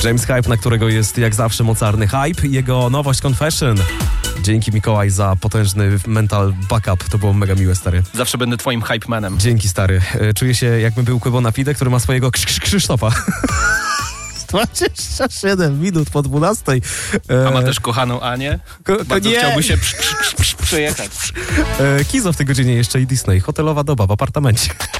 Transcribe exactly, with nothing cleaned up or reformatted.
James Hype, na którego jest jak zawsze mocarny hype. Jego nowość Confession. Dzięki Mikołaj za potężny mental backup. To było mega miłe, stary. Zawsze będę twoim hype manem. Dzięki, stary. Czuję się jakbym był Kłebo Napide, który ma swojego Krz- Krz- Krzysztofa. dwadzieścia siedem minut po dwunastej. A ma też kochaną Anię? Ko- Bardzo nie. chciałby się psz, psz, psz, psz, przejechać. E, Kizo w tej godzinie jeszcze i Disney. Hotelowa doba w apartamencie.